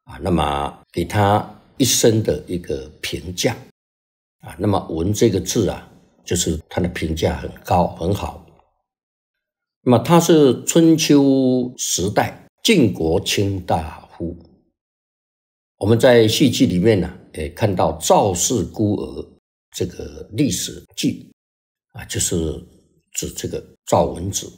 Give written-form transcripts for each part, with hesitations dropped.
那么给他一生的一个评价那么文这个字就是他的评价很高很好。那么他是春秋时代晋国卿大夫。我们在戏剧里面也看到赵氏孤儿这个历史剧就是指这个赵文子。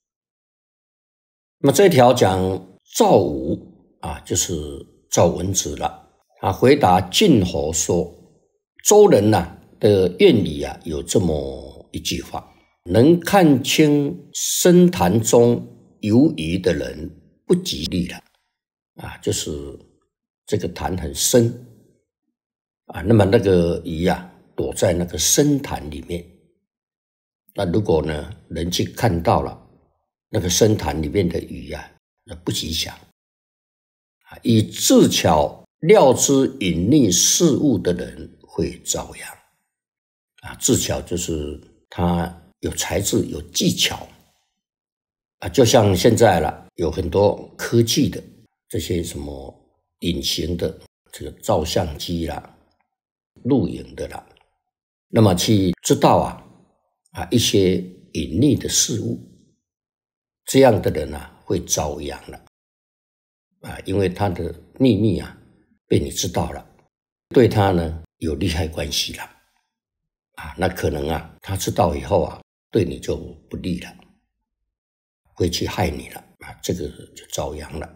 那么这条讲赵武就是赵文子了。回答晋侯说，周人的谚语有这么一句话，能看清深潭中游鱼的人不吉利了就是这个潭很深那么那个鱼躲在那个深潭里面，那如果呢人去看到了那个深潭里面的鱼那不吉祥。以智巧料知隐匿事物的人会遭殃智巧就是他有才智有技巧就像现在有很多科技的这些什么隐形的这个照相机录影的那么去知道一些隐匿的事物，这样的人会遭殃了因为他的秘密被你知道了，对他呢有利害关系了那可能他知道以后对你就不利了，会去害你了这个就遭殃了。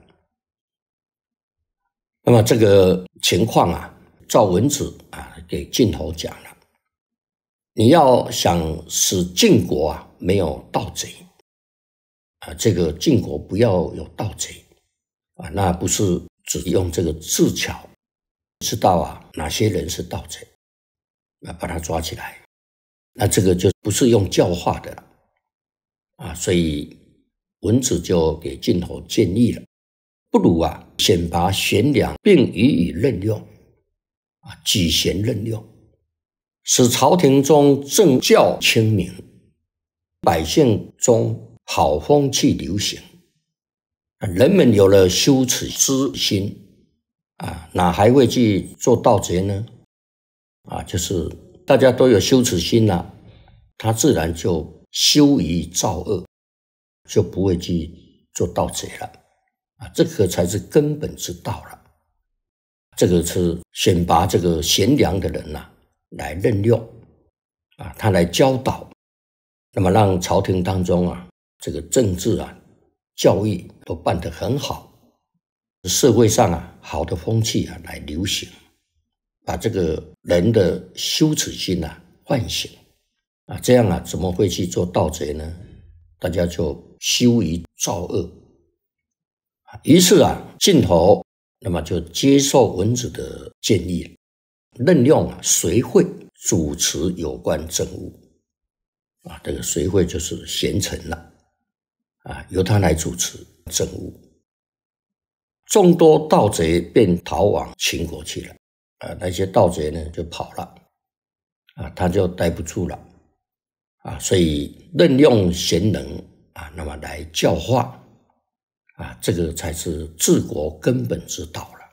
那么这个情况赵文子给晋侯讲了，你要想使晋国没有盗贼这个晋国不要有盗贼那不是只用这个智巧知道哪些人是盗贼把他抓起来，那这个就不是用教化的了所以文子就给晋侯建议了，不如选拔贤良并予以任用举贤任用，使朝廷中政教清明，百姓中好风气流行人们有了羞耻之心哪还会去做盗贼呢就是大家都有羞耻心他自然就羞于造恶，就不会去做盗贼了这个才是根本之道了。这个是选拔这个贤良的人来任用他来教导，那么让朝廷当中这个政治教育都办得很好，社会上好的风气来流行，把这个人的羞耻心唤醒这样怎么会去做盗贼呢？大家就羞于造恶于是晋侯那么就接受文子的建议，任用随惠主持有关政务这个随惠就是贤臣了由他来主持政务。众多盗贼便逃往秦国去了那些盗贼呢就跑了他就待不住了所以任用贤能那么来教化这个才是治国根本之道了。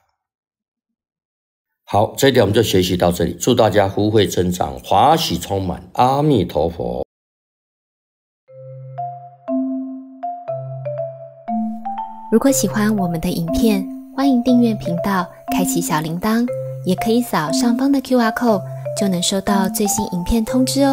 好，这一点我们就学习到这里，祝大家福慧增长，华喜充满，阿弥陀佛。 如果喜欢我们的影片，欢迎订阅频道，开启小铃铛，也可以扫上方的 QR code， 就能收到最新影片通知哦。